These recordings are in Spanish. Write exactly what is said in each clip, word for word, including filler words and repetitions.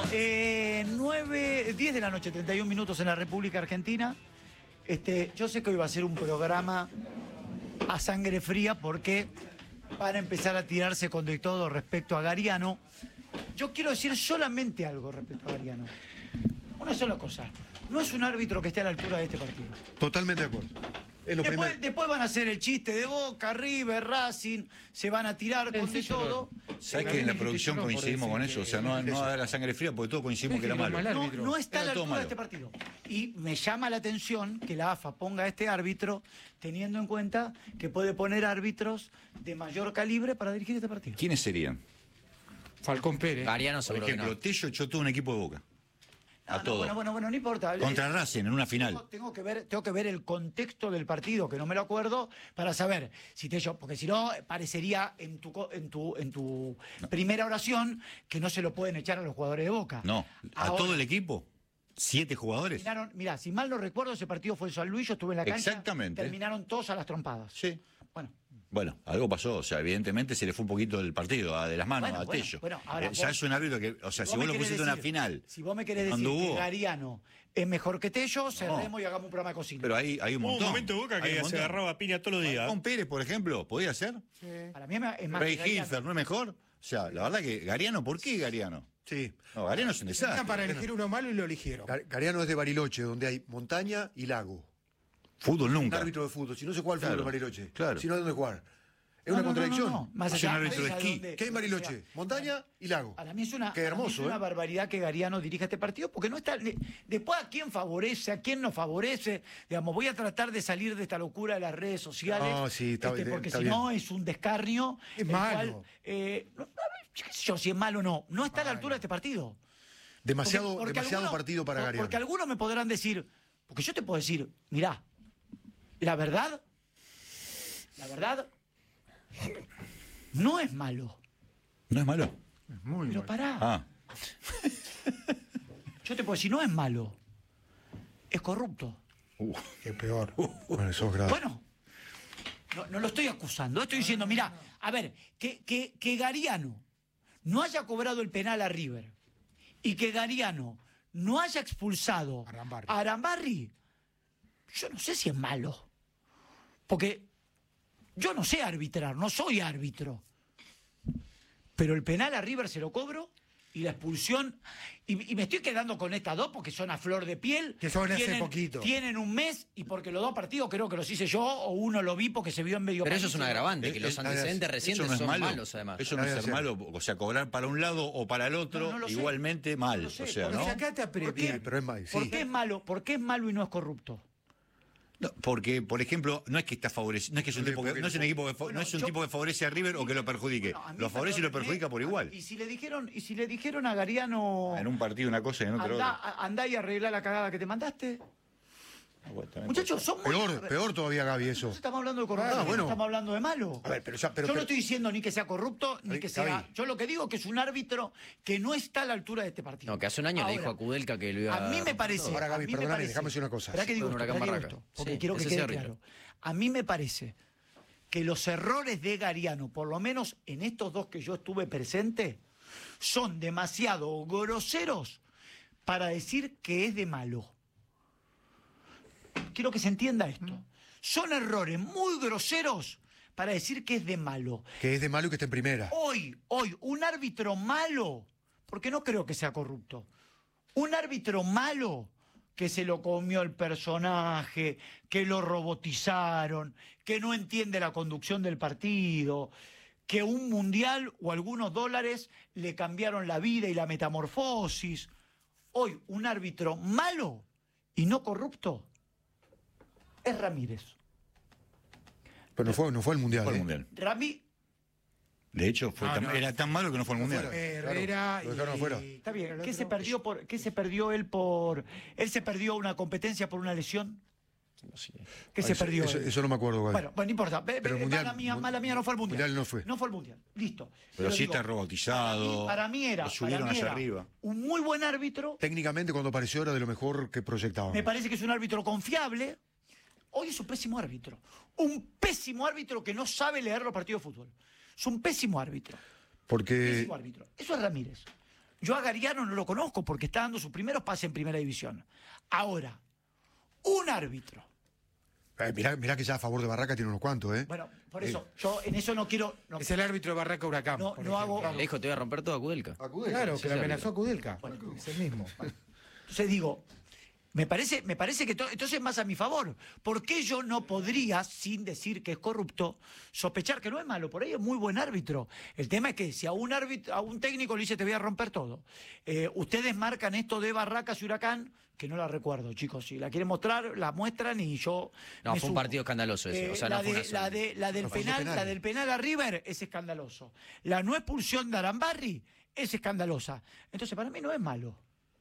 Eh, nueve, diez de la noche, treinta y un minutos en la República Argentina. Este, yo sé que hoy va a ser un programa a sangre fría porque van a empezar a tirarse con de todo respecto a Gariano. Yo quiero decir solamente algo respecto a Gariano. Una sola cosa. No es un árbitro que esté a la altura de este partido. Totalmente de acuerdo. Es lo Después, primero. después van a hacer el chiste de Boca, River, Racing, se van a tirar con de todo. ¿Sabes que en la producción coincidimos con eso? O sea, no, no a la sangre fría porque todos coincidimos que era malo. No, no está a la Era todo altura de malo. este partido. Y me llama la atención que la A F A ponga a este árbitro teniendo en cuenta que puede poner árbitros de mayor calibre para dirigir este partido. ¿Quiénes serían? Falcón Pérez. Gariano Por seguro que ejemplo, no. Tello echó todo un equipo de Boca. No, A no, todo. Bueno, bueno, bueno, no importa. Contra Racing en una final. Tengo, tengo que ver, tengo que ver el contexto del partido, que no me lo acuerdo, para saber si te porque si no, parecería en tu co- en tu, en tu primera oración que no se lo pueden echar a los jugadores de Boca. No, a Ahora, todo el equipo. Siete jugadores. terminaron- Mirá, si mal no recuerdo, ese partido fue en San Luis, yo estuve en la cancha. Exactamente. Terminaron todos a las trompadas. Sí. Bueno. Bueno, algo pasó, o sea, evidentemente se le fue un poquito el partido a- de las manos Bueno, a bueno, Tello. bueno, ahora Eh, ya vos- es un árbitro que, o sea, si vos me lo querés pusiste en una decir- final. Si vos me querés decir cuando que hubo- Gariano es mejor que Tello, cerremos y hagamos un programa de cocina. Pero hay, hay un Hubo montón. un momento de Boca Hay que un se montón. agarraba a piña todos los días. Con Pérez, por ejemplo, ¿podía ser? Para mí es más Ray que Gariano. Hilfer, ¿no es mejor? O sea, la verdad que Gariano, ¿por qué Gariano? Sí. No, Gariano es un Están desastre. para elegir uno malo y lo eligieron. Gar- Gariano es de Bariloche, donde hay montaña y lago. Fútbol Un nunca. árbitro de fútbol. Si no se juega al Claro, fútbol en Bariloche. claro. Si no hay dónde jugar. Es No, una no, no, contradicción. no, no. Más Es un allá, árbitro de más allá esquí. donde- ¿Qué hay en Bariloche? Montaña y lago. Para mí es una, Qué para mí hermoso, es una ¿eh? barbaridad que Gariano dirija este partido, porque no está. Después a quién favorece, a quién no favorece. Digamos, voy a tratar de salir de esta locura de las redes sociales. No, sí, está este, bien, porque está si bien. no es un descarnio. Es el malo. cual, eh, no, qué sé yo, si es malo o no. No está a la altura de este partido. Demasiado, Porque- porque demasiado algunos- partido para por- Gariano. Porque algunos me podrán decir, porque yo te puedo decir, mirá, la verdad, la verdad, no es malo. ¿No es malo? Muy Pero mal. pará. Ah, Yo te puedo decir, no es malo. Es corrupto. Es peor. Bueno, eso es grave. Bueno, no, no lo estoy acusando. Estoy diciendo, mirá, a ver, que, que, que Gariano no haya cobrado el penal a River y que Gariano no haya expulsado Arambarri. a Arambarri, yo no sé si es malo. Porque yo no sé arbitrar, no soy árbitro. Pero el penal a River se lo cobro y la expulsión. Y, y me estoy quedando con estas dos porque son a flor de piel. Que son hace tienen, poquito. Tienen un mes y porque los dos partidos creo que los hice yo o uno lo vi porque se vio en medio Pero país. eso es un agravante, que Eh, los eh, antecedentes eso recientes no es son malo. malos, además. Eso no es Nadie ser hace. malo, o sea, cobrar para un lado o para el otro, No, no lo sé. igualmente mal. No lo sé, o sea, porque ¿no? Si acá te ¿Por qué? apremian. Pero es mal, sí. ¿Por qué es malo? ¿Por qué es malo y no es corrupto? No, porque, por ejemplo, no es que está favorecido, no es que es un No le- tipo que, porque no es un no- equipo que, fa- Bueno, no es un yo- tipo que favorece a River o que lo perjudique. Bueno, a mí, Lo favorece y lo perdónenme, perjudica por igual. Y si le dijeron, y si le dijeron a Gariano, En un partido una cosa y en otro andá, otra. andá y arreglá la cagada que te mandaste. Ah, bueno, también Muchachos, son muy... Peor, peor todavía, Gaby, eso. No estamos hablando de corrupción, Ah, bueno. no estamos hablando de malo. A ver, pero ya- pero- yo no pero- estoy diciendo ni que sea corrupto, ni Ay, que sea... Gaby. Yo lo que digo es que es un árbitro que no está a la altura de este partido. No, que hace un año Ahora, le dijo a Kudelka que lo iba A mí me parece... Ahora, Gaby, a mí me perdóname, parece- déjame decir una cosa. Esperá que digo Con esto, Huracán esperá que digo Barraca. esto, porque Sí, quiero que ese quede es árbitro. claro. A mí me parece que los errores de Gariano, por lo menos en estos dos que yo estuve presente, son demasiado groseros para decir que es de malo. Quiero que se entienda esto. Son errores muy groseros para decir que es de malo. Que es de malo y que está en primera. Hoy, hoy, un árbitro malo, porque no creo que sea corrupto, un árbitro malo que se lo comió el personaje, que lo robotizaron, que no entiende la conducción del partido, que un mundial o algunos dólares le cambiaron la vida y la metamorfosis. Hoy, un árbitro malo y no corrupto es Ramírez. Pero no fue, no fue el mundial. Fue al ¿eh? mundial. Ramírez... De hecho, fue Ah, tan- no. era tan malo que no fue al mundial. fuera. Herrera Claro, lo dejaron y... afuera. Está bien, el ¿qué otro- se perdió por qué se perdió él por él se perdió una competencia por una lesión? ¿Qué Ah, se eso- perdió? eso- él? eso no me acuerdo, Gaby. Bueno, bueno, no importa. Ve- Pero ve- el mundial- mala mía, mala mía, no fue al mundial. mundial no fue. No fue al mundial. Listo. Pero sí digo, está robotizado, Para mí, para mí era, lo subieron para mí hacia era arriba. un muy buen árbitro. Técnicamente, cuando apareció, era de lo mejor que proyectaba. Me parece que es un árbitro confiable. Hoy es un pésimo árbitro. Un pésimo árbitro que no sabe leer los partidos de fútbol. Es un pésimo árbitro. Porque Pésimo árbitro. Eso es Ramírez. Yo a Gariano no lo conozco porque está dando sus primeros pases en primera división. Ahora, un árbitro. Eh, mirá, mirá que ya a favor de Barraca tiene unos cuantos, ¿eh? Bueno, por eso, yo en eso no quiero. No, Es el árbitro de Barraca Huracán. No, por no hago- ejemplo. Le dijo, te voy a romper todo a Kudelka. Claro, que Sí, le sí, amenazó a Kudelka. Bueno. Es el mismo. Entonces digo, me parece, me parece que to- entonces es más a mi favor. ¿Por qué yo no podría, sin decir que es corrupto, sospechar que no es malo? Por ahí es muy buen árbitro. El tema es que si a un árbitro, a un técnico le dice te voy a romper todo. Eh, ustedes marcan esto de Barracas y Huracán, que no la recuerdo, chicos. Si la quieren mostrar, la muestran y yo. No, me fue un sumo. partido escandaloso ese. Eh, O sea, la, no fue de, una sola. la, de, la del No, fue penal, penal. la del penal a River es escandaloso. La no expulsión de Arambarri es escandalosa. Entonces, para mí no es malo.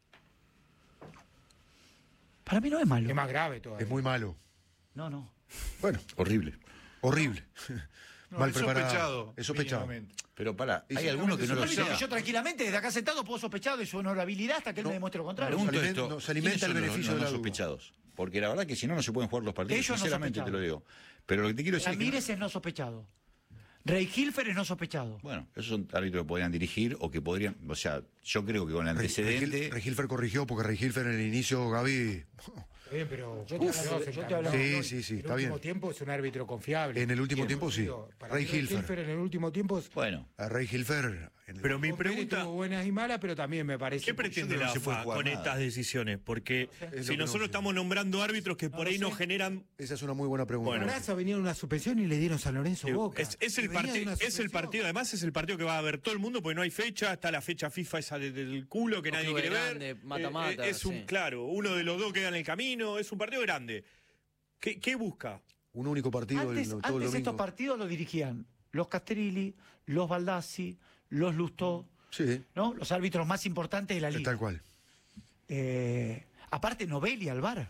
Para mí no es malo. Es más grave todavía. Es muy malo. No, no. Bueno, Horrible. horrible. No, Mal es preparado. sospechado. Es sospechado. mínimamente. Pero pará, Y hay sí, algunos que no lo Árbitro que sean. yo tranquilamente desde acá sentado puedo sospechar de su honorabilidad hasta que él No. me demuestre lo contrario. Pregunta- Pregunto alimenta- esto, no, se alimenta ¿quiénes el son los- beneficio los de no la duda? sospechados? Porque la verdad que si no, no se pueden jugar los partidos. Ellos no Sinceramente te lo sospechados. digo. Pero lo que te quiero decir es que... Ramírez es no sospechado. Rey Hilfer es no sospechado. Bueno, esos son árbitros que podrían dirigir o que podrían... O sea, yo creo que con el antecedente... Regilfer corrigió porque Regilfer en el inicio, Gaby, Está bien, pero Yo te hablo- yo te hablo- Sí, sí, sí, en está el bien. último tiempo es un árbitro confiable. En el último Bien, tiempo, sí. digo, para Ray mí Ray Hilfer. Hilfer en el último tiempo es- Bueno, a Regilfer. en el- Pero mi Vos, Pérez, pregunta, tuvo buenas y malas, pero también me parece. ¿qué pretende creo que la no se puede AFA jugar con nada. estas decisiones? Porque Es lo si que no nosotros sé. estamos nombrando árbitros que por lo ahí no sé. generan... Esa es una muy buena pregunta. Bueno. Plaza venía en una suspensión y le dieron San Lorenzo Boca. Es, es Y el venía de partido, una es el suspensión. partido, además es el partido que va a ver todo el mundo porque no hay fecha, está la fecha FIFA esa de- del culo que Los nadie clubes quiere grandes, ver. mata-mata, Eh, eh, es un, sí. claro, uno de los dos queda en el camino, es un partido grande. ¿Qué, qué busca? Un único partido el- Antes, todo el antes domingo. estos partidos los dirigían los Castelli, los Baldassi, los Lustó, Sí, ¿no? Los árbitros más importantes de la liga. tal cual. Eh, aparte, Novelli al VAR.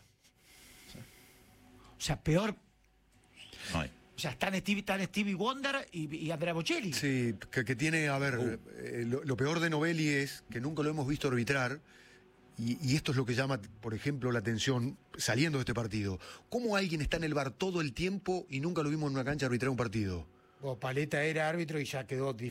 O sea, peor. no hay. O sea, están Stevie, están Stevie Wonder y, y Andrea Bocelli. Sí, que, que tiene, a ver, eh, lo, lo peor de Novelli es que nunca lo hemos visto arbitrar. Y, y esto es lo que llama, por ejemplo, la atención saliendo de este partido. ¿Cómo alguien está en el bar todo el tiempo y nunca lo vimos en una cancha arbitrar un partido? Vos, Paleta era árbitro y ya quedó di-